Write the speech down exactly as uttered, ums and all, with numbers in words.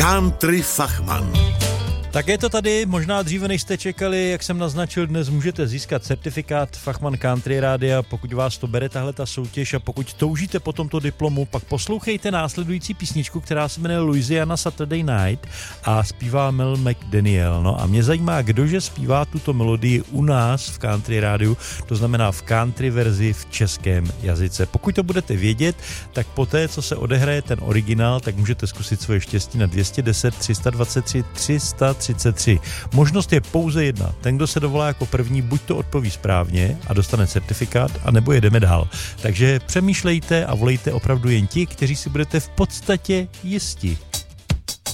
Country Fachman. Tak je to tady, možná dříve než jste čekali, jak jsem naznačil, dnes můžete získat certifikát Fachman Country Rádia, pokud vás to bere tahle ta soutěž a pokud toužíte po tomto diplomu, pak poslouchejte následující písničku, která se jmenuje Louisiana Saturday Night a zpívá Mel McDaniel. No a mě zajímá, kdože zpívá tuto melodii u nás v Country Rádiu, to znamená v country verzi v českém jazyce. Pokud to budete vědět, tak poté, co se odehraje ten originál, tak můžete zkusit svoje štěstí na dva jedna nula, tři dva tři, tři třicet tři. Možnost je pouze jedna. Ten, kdo se dovolá jako první, buď to odpoví správně a dostane certifikát, anebo jedeme dál. Takže přemýšlejte a volejte opravdu jen ti, kteří si budete v podstatě jisti.